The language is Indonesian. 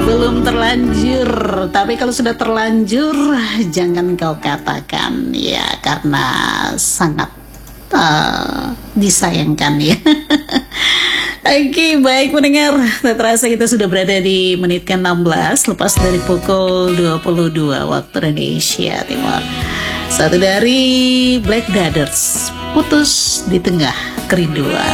belum terlanjur. Tapi kalau sudah terlanjur, jangan kau katakan ya, karena sangat disayangkan ya. Oke, baik pendengar, tak terasa kita sudah berada di menit ke-16 lepas dari pukul 22 waktu Indonesia Timur. Satu dari Black Brothers, Putus di Tengah Kerinduan.